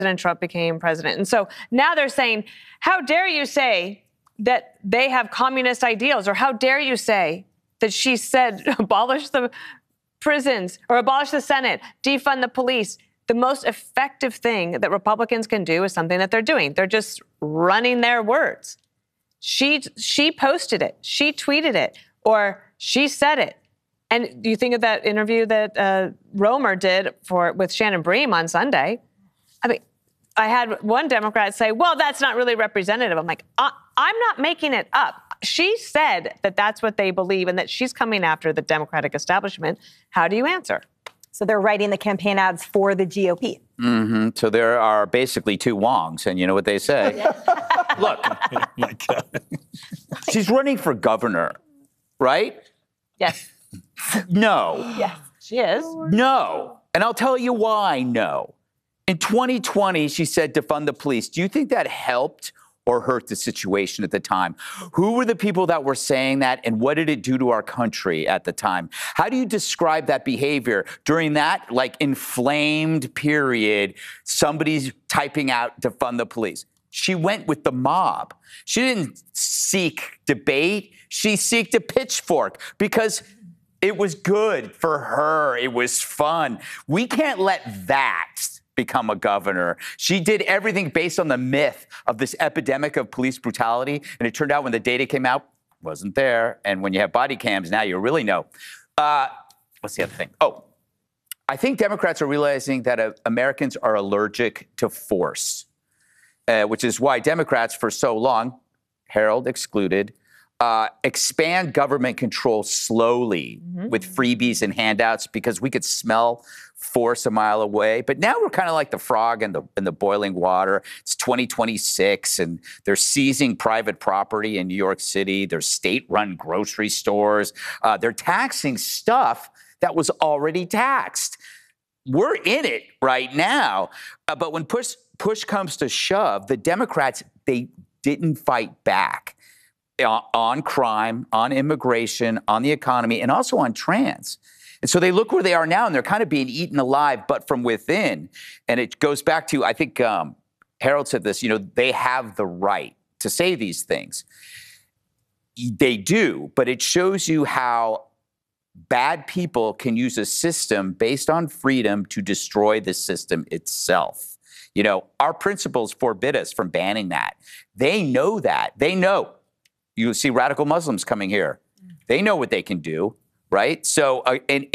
President Trump became president. And so now they're saying, how dare you say that they have communist ideals? Or how dare you say that she said abolish the prisons or abolish the Senate, defund the police? The most effective thing that Republicans can do is something that they're doing. They're just running their words. She posted it. She tweeted it. Or she said it. And do you think of that interview that Romer did with Shannon Bream on Sunday? I mean, I had one Democrat say, well, that's not really representative. I'm like, I'm not making it up. She said that that's what they believe and that she's coming after the Democratic establishment. How do you answer? So they're writing the campaign ads for the GOP. Mm-hmm. So there are basically two Wongs, and you know what they say? Look, oh my God. She's running for governor, right? Yes. No. Yes, she is. No. And I'll tell you why no. In 2020, she said defund the police. Do you think that helped or hurt the situation at the time? Who were the people that were saying that, and what did it do to our country at the time? How do you describe that behavior during that, inflamed period? Somebody's typing out defund the police. She went with the mob. She didn't seek debate. She sought a pitchfork because it was good for her. It was fun. We can't let that become a governor. She did everything based on the myth of this epidemic of police brutality. And it turned out when the data came out, wasn't there. And when you have body cams, now you really know. What's the other thing? Oh, I think Democrats are realizing that Americans are allergic to force, which is why Democrats for so long, Harold excluded, expand government control slowly with freebies and handouts because we could smell force a mile away. But now we're kind of like the frog in the boiling water. It's 2026, and they're seizing private property in New York City. There's state-run grocery stores. They're taxing stuff that was already taxed. We're in it right now. But when push comes to shove, the Democrats, they didn't fight back on crime, on immigration, on the economy, and also on trans. And so they look where they are now, and they're kind of being eaten alive, but from within. And it goes back to, I think Harold said this, they have the right to say these things. They do, but it shows you how bad people can use a system based on freedom to destroy the system itself. Our principles forbid us from banning that. They know that. They know. You see radical Muslims coming here. They know what they can do, right? So,